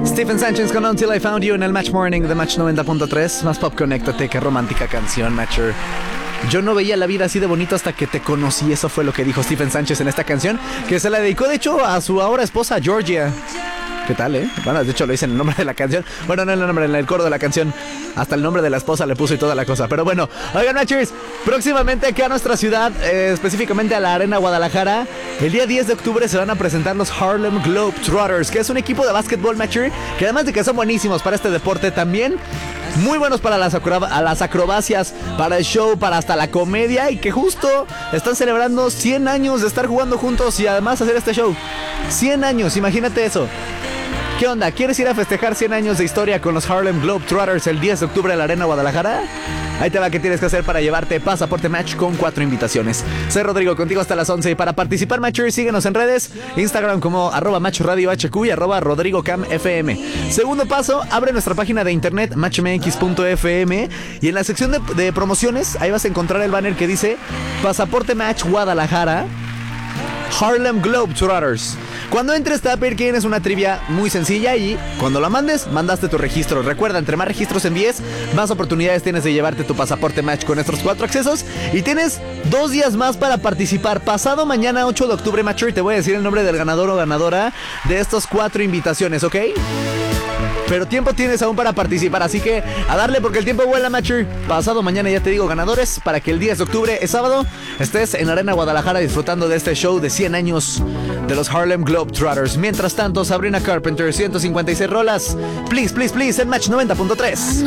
Stephen Sanchez con Until I Found You en el Match Morning de Match 90.3. Más pop, conéctate, qué romántica canción, Matcher. Yo no veía la vida así de bonito hasta que te conocí. Eso fue lo que dijo Stephen Sánchez en esta canción, que se la dedicó de hecho a su ahora esposa Georgia. ¿Qué tal, Bueno, de hecho lo dice en el nombre de la canción. Bueno, no en el nombre, en el coro de la canción. Hasta el nombre de la esposa le puso y toda la cosa. Pero bueno, oigan, Matchers, próximamente acá a nuestra ciudad, específicamente a la Arena Guadalajara, el día 10 de octubre se van a presentar los Harlem Globetrotters, que es un equipo de básquetbol, Matcher, que además de que son buenísimos para este deporte, también muy buenos para las acrobacias, para el show, para hasta la comedia, y que justo están celebrando 100 años de estar jugando juntos y además hacer este show. 100 años, imagínate eso. ¿Qué onda? ¿Quieres ir a festejar 100 años de historia con los Harlem Globetrotters el 10 de octubre en la Arena Guadalajara? Ahí te va qué tienes que hacer para llevarte pasaporte Match con 4 invitaciones. Soy Rodrigo, contigo hasta las 11. Y para participar, Matchers, síguenos en redes. Instagram como @MatchRadioHQ y @RodrigoCamFM. Segundo paso, abre nuestra página de internet matchmx.fm y en la sección de promociones, ahí vas a encontrar el banner que dice Pasaporte Match Guadalajara Harlem Globetrotters. Cuando entres te va a pedir que tienes una trivia muy sencilla y cuando la mandes, mandaste tu registro. Recuerda, entre más registros envíes, más oportunidades tienes de llevarte tu pasaporte Match con estos 4 accesos. Y tienes 2 días más para participar. Pasado mañana 8 de octubre, Matcher, te voy a decir el nombre del ganador o ganadora de estos 4 invitaciones, ¿ok? Pero tiempo tienes aún para participar, así que a darle porque el tiempo vuela, Matcher. Pasado mañana ya te digo ganadores para que el 10 de octubre, es sábado, estés en Arena Guadalajara disfrutando de este show de 100 años de los Harlem Globetrotters. Mientras tanto, Sabrina Carpenter, 156 rolas. Please, please, please, en Match 90.3.